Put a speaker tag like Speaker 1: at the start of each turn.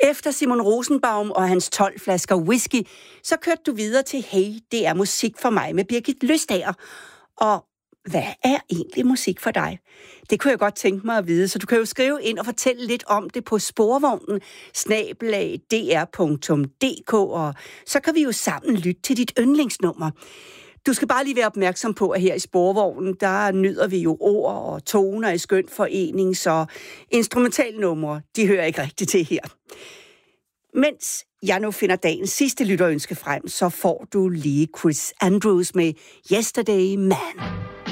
Speaker 1: Efter Simon Rosenbaum og hans 12 flasker whisky, så kørte du videre til Hey, det er musik for mig med Birgit Løstager. Og hvad er egentlig musik for dig? Det kunne jeg godt tænke mig at vide, så du kan jo skrive ind og fortælle lidt om det på sporvognen @dr.dk, og så kan vi jo sammen lytte til dit yndlingsnummer. Du skal bare lige være opmærksom på, at her i sporvognen, der nyder vi jo ord og toner i skøn forening, så instrumentalnumre, de hører ikke rigtigt til her. Mens jeg nu finder dagens sidste lytterønske frem, så får du lige Chris Andrews med Yesterday Man.